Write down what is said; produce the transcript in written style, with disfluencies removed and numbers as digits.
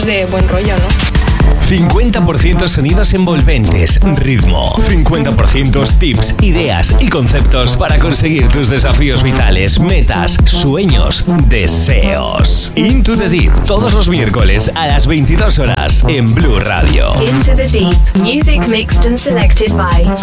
de buen rollo, ¿no? 50% sonidos envolventes, ritmo. 50% tips, ideas y conceptos para conseguir tus desafíos vitales, metas, sueños, deseos. Into the Deep, todos los miércoles a las 22 horas en Blue Radio. Into the Deep, music mixed and selected by